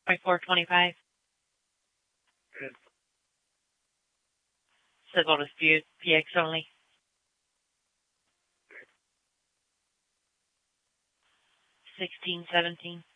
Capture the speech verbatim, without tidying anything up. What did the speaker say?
twenty-four twenty-five. Good. Civil dispute, P X only. sixteen seventeen.